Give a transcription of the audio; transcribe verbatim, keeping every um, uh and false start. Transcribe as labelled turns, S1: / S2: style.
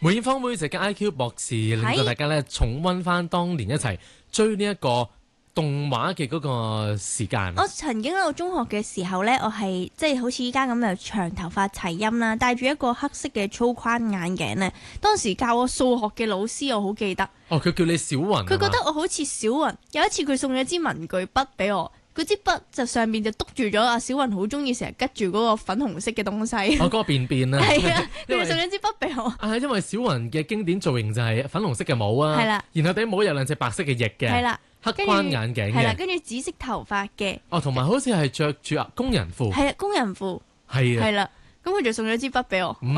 S1: 梅艷芳妹就嘅 I Q 博士，令到大家咧重溫翻當年一齊追呢一個動畫嘅嗰個時間。
S2: 我曾經喺度中學嘅時候呢，我係即係好似依家咁就長頭髮齊音啦，戴住一個黑色嘅粗框眼鏡呢。當時教我數學嘅老師，我好記得。
S1: 哦，佢叫你小雲。
S2: 佢覺得我好似小雲。有一次佢送咗支文具筆俾我，嗰支筆就上面就篤住咗阿小雲好中意成日拮住嗰個粉紅色嘅東西。
S1: 哦，嗰、那個便便啊。
S2: 係啊，佢就送咗支筆俾我。
S1: 啊，因為小雲嘅經典造型就係粉紅色嘅帽啊。係啦。然後頂帽有兩隻白色嘅翼嘅。係啦。黑框眼鏡嘅，
S2: 係啦，跟住紫色頭髮嘅。
S1: 哦，同埋好似係着住啊工人褲。
S2: 係啊，工人褲。
S1: 係啊。
S2: 係啦，咁佢就送咗支筆俾我。